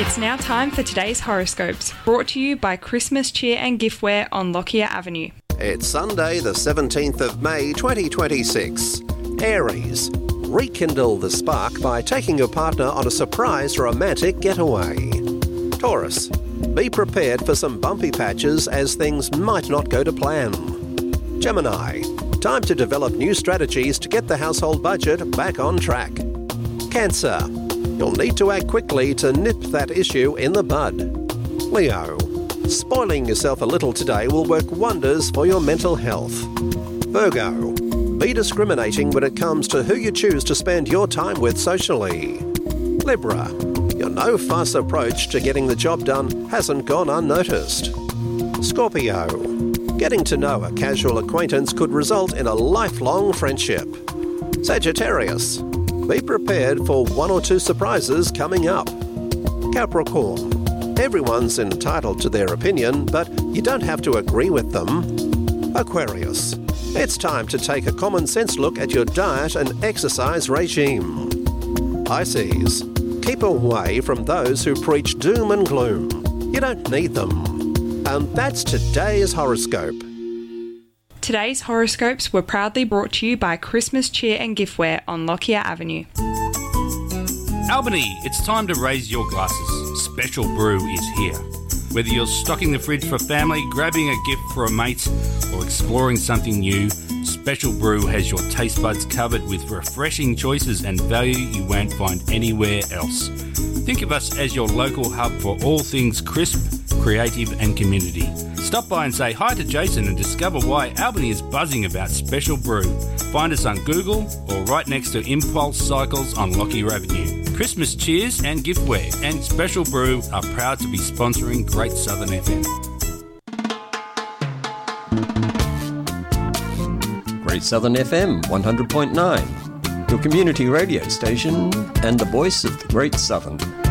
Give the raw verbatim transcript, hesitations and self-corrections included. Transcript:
It's now time for today's horoscopes, brought to you by Christmas Cheer and Giftware on Lockyer Avenue. It's Sunday the seventeenth of May twenty twenty-six. Aries, rekindle the spark by taking your partner on a surprise romantic getaway. Taurus, be prepared for some bumpy patches as things might not go to plan. Gemini, time to develop new strategies to get the household budget back on track. Cancer, you'll need to act quickly to nip that issue in the bud. Leo, spoiling yourself a little today will work wonders for your mental health. Virgo, be discriminating when it comes to who you choose to spend your time with socially. Libra, your no-fuss approach to getting the job done hasn't gone unnoticed. Scorpio, getting to know a casual acquaintance could result in a lifelong friendship. Sagittarius, be prepared for one or two surprises coming up. Capricorn, everyone's entitled to their opinion, but you don't have to agree with them. Aquarius, it's time to take a common sense look at your diet and exercise regime. Pisces, keep away from those who preach doom and gloom. You don't need them. And that's today's horoscope. Today's horoscopes were proudly brought to you by Christmas Cheer and Giftware on Lockyer Avenue. Albany, it's time to raise your glasses. Special Brew is here. Whether you're stocking the fridge for family, grabbing a gift for a mate, or exploring something new, Special Brew has your taste buds covered with refreshing choices and value you won't find anywhere else. Think of us as your local hub for all things crisp, creative and community. Stop by and say hi to Jason and discover why Albany is buzzing about Special Brew. Find us on Google or right next to Impulse Cycles on Lockyer Avenue. Christmas Cheers and Giftware and Special Brew are proud to be sponsoring Great Southern F M. Great Southern F M one hundred point nine, your community radio station and the voice of the Great Southern.